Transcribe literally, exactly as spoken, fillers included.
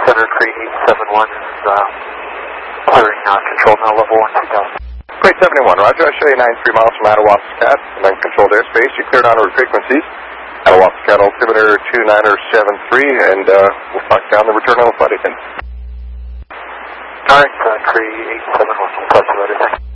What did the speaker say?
Center three eight seven one is uh, clearing uh, control now, level one two thousand. Flight seventy-one, Roger. I show you ninety-three miles from Attawapscat, and then controlled airspace. You cleared on our frequencies. Attawapscat altimeter two niner seven three, and uh, we'll talk down the return on the flight again. Alright, uh, three eight seven one, talk to you later. Thanks.